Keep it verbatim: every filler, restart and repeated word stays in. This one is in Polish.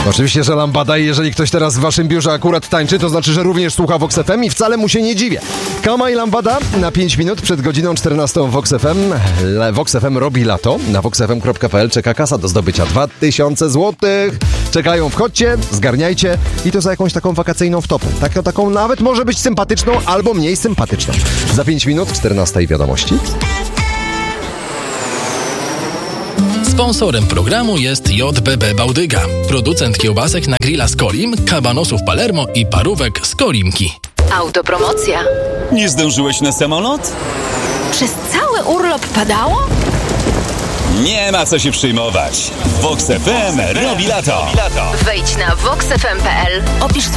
Oczywiście, że lambada i jeżeli ktoś teraz w waszym biurze akurat tańczy, to znaczy, że również słucha Vox F M i wcale mu się nie dziwię. Kama i lambada na pięć minut przed godziną czternastą Vox F M. Vox F M robi lato. Na vox f m kropka p l czeka kasa do zdobycia dwa tysiące złotych. Czekają, wchodźcie, zgarniajcie i to za jakąś taką wakacyjną wtopę. Taką, taką nawet może być sympatyczną albo mniej sympatyczną. Za pięć minut czternasta i wiadomości. Sponsorem programu jest J B B Bałdyga, producent kiełbasek na grilla z Kolim, kabanosów Palermo i parówek z Kolimki. Autopromocja. Nie zdążyłeś na samolot? Przez cały urlop padało? Nie ma co się przejmować. Vox F M robi lato. Wejdź na vox f m kropka p l, opisz